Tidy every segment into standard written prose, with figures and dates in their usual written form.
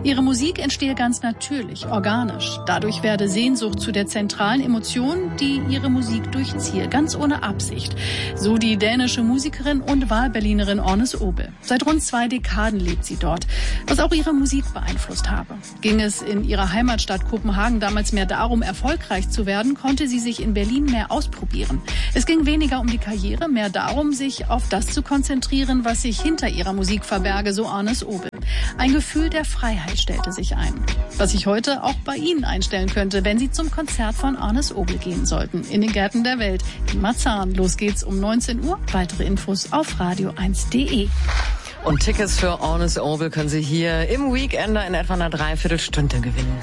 Ihre Musik entstehe ganz natürlich, organisch. Dadurch werde Sehnsucht zu der zentralen Emotion, die ihre Musik durchziehe, ganz ohne Absicht. So die dänische Musikerin und Wahlberlinerin Ornes Obel. Seit rund 2 Dekaden lebt sie dort, was auch ihre Musik beeinflusst habe. Ging es in ihrer Heimatstadt Kopenhagen damals mehr darum, erfolgreich zu werden, konnte sie sich in Berlin mehr ausprobieren. Es ging weniger um die Karriere, mehr darum, sich auf das zu konzentrieren, was sich hinter ihrer Musik verberge, so Ornes Obel. Ein Gefühl der Freiheit stellte sich ein, was sich heute auch bei Ihnen einstellen könnte, wenn Sie zum Konzert von Ornes Obel gehen sollten. In den Gärten der Welt in Marzahn. Los geht's um 19 Uhr. Weitere Infos auf radio1.de. Und Tickets für Ornes Obel können Sie hier im Weekender in etwa einer Dreiviertelstunde gewinnen.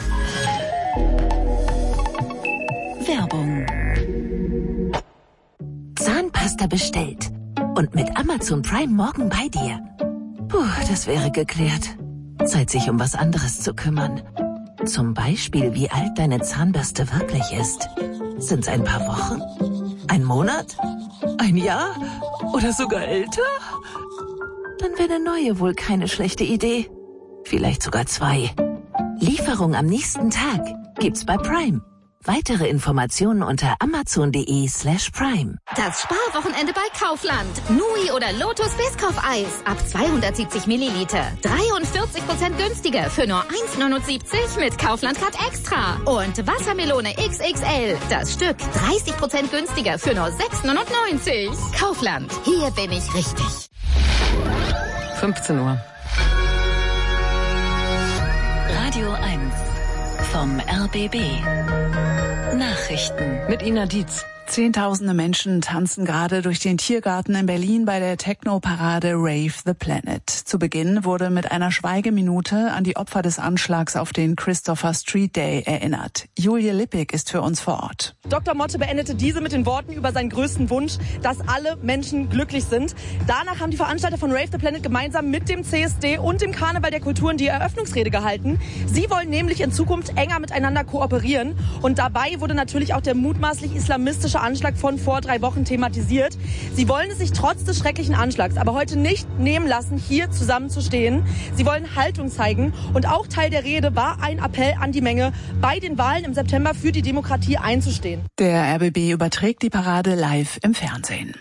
Werbung. Zahnpasta bestellt. Und mit Amazon Prime morgen bei dir. Puh, das wäre geklärt. Zeit, sich um was anderes zu kümmern. Zum Beispiel, wie alt deine Zahnbürste wirklich ist. Sind's ein paar Wochen? Ein Monat? Ein Jahr? Oder sogar älter? Dann wäre eine neue wohl keine schlechte Idee. Vielleicht sogar 2. Lieferung am nächsten Tag gibt's bei Prime. Weitere Informationen unter amazon.de/prime. Das Sparwochenende bei Kaufland. Nui oder Lotus Biscoff-Eis. Ab 270 Milliliter. 43% günstiger für nur 1,79 mit Kaufland-Card Extra. Und Wassermelone XXL. Das Stück 30% günstiger für nur 6,99. Kaufland. Hier bin ich richtig. 15 Uhr. Radio 1 vom RBB. Nachrichten Mit Ina Dietz. Zehntausende Menschen tanzen gerade durch den Tiergarten in Berlin bei der Techno-Parade Rave the Planet. Zu Beginn wurde mit einer Schweigeminute an die Opfer des Anschlags auf den Christopher Street Day erinnert. Julia Lippig ist für uns vor Ort. Dr. Motte beendete diese mit den Worten über seinen größten Wunsch, dass alle Menschen glücklich sind. Danach haben die Veranstalter von Rave the Planet gemeinsam mit dem CSD und dem Karneval der Kulturen die Eröffnungsrede gehalten. Sie wollen nämlich in Zukunft enger miteinander kooperieren. Und dabei wurde natürlich auch der mutmaßlich islamistische Anschlag von vor 3 Wochen thematisiert. Sie wollen es sich trotz des schrecklichen Anschlags aber heute nicht nehmen lassen, hier zusammenzustehen. Sie wollen Haltung zeigen und auch Teil der Rede war ein Appell an die Menge, bei den Wahlen im September für die Demokratie einzustehen. Der RBB überträgt die Parade live im Fernsehen.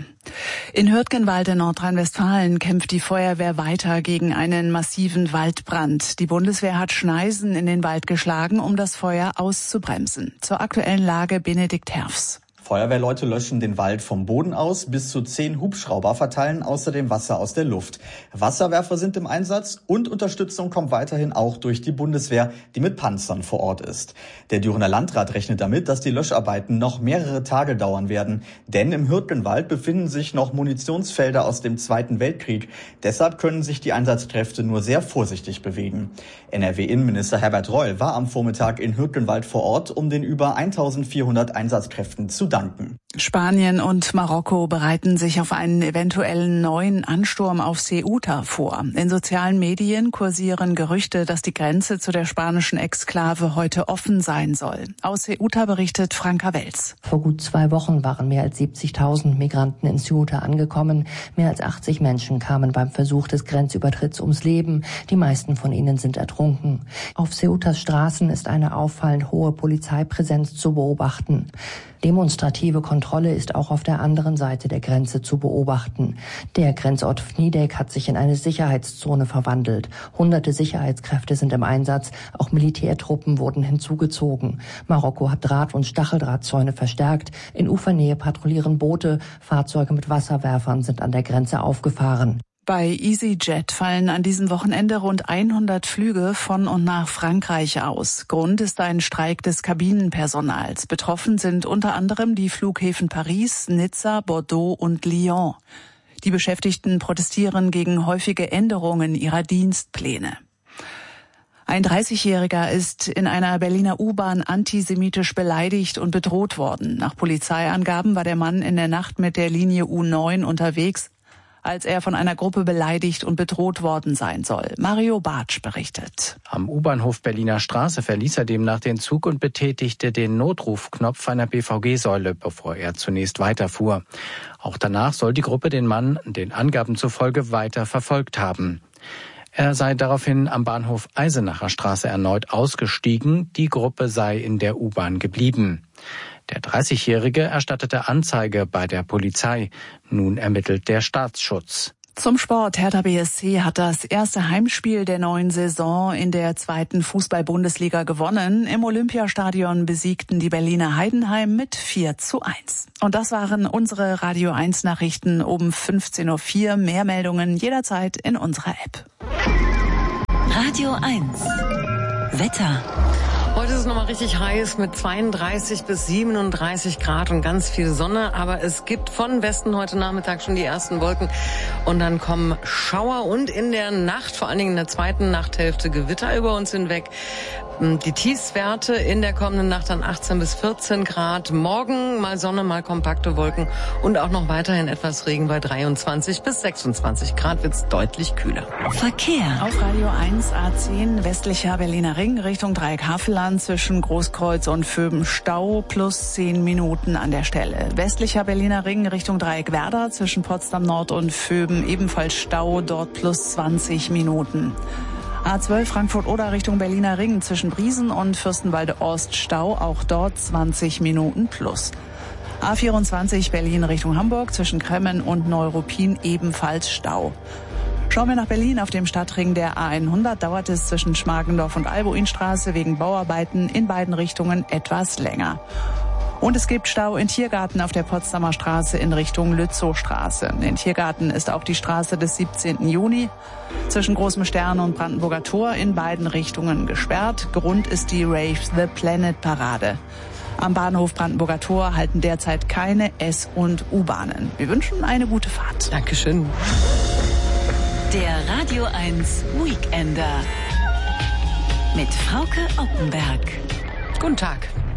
In Hürtgenwald in Nordrhein-Westfalen kämpft die Feuerwehr weiter gegen einen massiven Waldbrand. Die Bundeswehr hat Schneisen in den Wald geschlagen, um das Feuer auszubremsen. Zur aktuellen Lage Benedikt Herfs. Feuerwehrleute löschen den Wald vom Boden aus, bis zu 10 Hubschrauber verteilen außerdem Wasser aus der Luft. Wasserwerfer sind im Einsatz und Unterstützung kommt weiterhin auch durch die Bundeswehr, die mit Panzern vor Ort ist. Der Dürener Landrat rechnet damit, dass die Löscharbeiten noch mehrere Tage dauern werden, denn im Hürtgenwald befinden sich noch Munitionsfelder aus dem Zweiten Weltkrieg. Deshalb können sich die Einsatzkräfte nur sehr vorsichtig bewegen. NRW-Innenminister Herbert Reul war am Vormittag in Hürtgenwald vor Ort, um den über 1400 Einsatzkräften zu danken. Spanien und Marokko bereiten sich auf einen eventuellen neuen Ansturm auf Ceuta vor. In sozialen Medien kursieren Gerüchte, dass die Grenze zu der spanischen Exklave heute offen sein soll. Aus Ceuta berichtet Franka Wels. Vor gut 2 Wochen waren mehr als 70.000 Migranten in Ceuta angekommen. Mehr als 80 Menschen kamen beim Versuch des Grenzübertritts ums Leben. Die meisten von ihnen sind ertrunken. Auf Ceutas Straßen ist eine auffallend hohe Polizeipräsenz zu beobachten. Demonstrative Kontrolle ist auch auf der anderen Seite der Grenze zu beobachten. Der Grenzort Vnidek hat sich in eine Sicherheitszone verwandelt. Hunderte Sicherheitskräfte sind im Einsatz. Auch Militärtruppen wurden hinzugezogen. Marokko hat Draht- und Stacheldrahtzäune verstärkt. In Ufernähe patrouillieren Boote. Fahrzeuge mit Wasserwerfern sind an der Grenze aufgefahren. Bei EasyJet fallen an diesem Wochenende rund 100 Flüge von und nach Frankreich aus. Grund ist ein Streik des Kabinenpersonals. Betroffen sind unter anderem die Flughäfen Paris, Nizza, Bordeaux und Lyon. Die Beschäftigten protestieren gegen häufige Änderungen ihrer Dienstpläne. Ein 30-Jähriger ist in einer Berliner U-Bahn antisemitisch beleidigt und bedroht worden. Nach Polizeiangaben war der Mann in der Nacht mit der Linie U9 unterwegs, als er von einer Gruppe beleidigt und bedroht worden sein soll. Mario Bartsch berichtet. Am U-Bahnhof Berliner Straße verließ er demnach den Zug und betätigte den Notrufknopf einer BVG-Säule, bevor er zunächst weiterfuhr. Auch danach soll die Gruppe den Mann, den Angaben zufolge, weiter verfolgt haben. Er sei daraufhin am Bahnhof Eisenacher Straße erneut ausgestiegen. Die Gruppe sei in der U-Bahn geblieben. Der 30-Jährige erstattete Anzeige bei der Polizei. Nun ermittelt der Staatsschutz. Zum Sport. Hertha BSC hat das erste Heimspiel der neuen Saison in der 2. Fußball-Bundesliga gewonnen. Im Olympiastadion besiegten die Berliner Heidenheim mit 4:1. Und das waren unsere Radio 1 Nachrichten um 15:04 Uhr. Mehr Meldungen jederzeit in unserer App. Radio 1. Wetter. Heute ist es nochmal richtig heiß mit 32 bis 37 Grad und ganz viel Sonne. Aber es gibt von Westen heute Nachmittag schon die ersten Wolken. Und dann kommen Schauer und in der Nacht, vor allen Dingen in der zweiten Nachthälfte, Gewitter über uns hinweg. Die Tiefstwerte in der kommenden Nacht dann 18 bis 14 Grad. Morgen mal Sonne, mal kompakte Wolken und auch noch weiterhin etwas Regen bei 23 bis 26 Grad. Wird's deutlich kühler. Verkehr. Auf Radio 1 A10 westlicher Berliner Ring Richtung Dreieck-Havelland zwischen Großkreuz und Vöben Stau plus 10 Minuten an der Stelle. Westlicher Berliner Ring Richtung Dreieck-Werder zwischen Potsdam Nord und Vöben ebenfalls Stau, dort plus 20 Minuten. A12 Frankfurt-Oder Richtung Berliner Ring zwischen Briesen und Fürstenwalde-Ost Stau, auch dort 20 Minuten plus. A24 Berlin Richtung Hamburg zwischen Kremmen und Neuruppin ebenfalls Stau. Schauen wir nach Berlin. Auf dem Stadtring der A100 dauert es zwischen Schmargendorf und Albuinstraße wegen Bauarbeiten in beiden Richtungen etwas länger. Und es gibt Stau in Tiergarten auf der Potsdamer Straße in Richtung Lützowstraße. In Tiergarten ist auch die Straße des 17. Juni zwischen Großem Stern und Brandenburger Tor in beiden Richtungen gesperrt. Grund ist die Rave the Planet Parade. Am Bahnhof Brandenburger Tor halten derzeit keine S- und U-Bahnen. Wir wünschen eine gute Fahrt. Dankeschön. Der Radio 1 Weekender mit Frauke Oppenberg. Guten Tag.